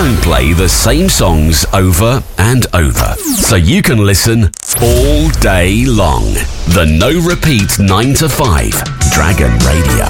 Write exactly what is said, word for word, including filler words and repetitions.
don't play the same songs over and over, so you can listen all day long. The No Repeat nine to five Dragon Radio.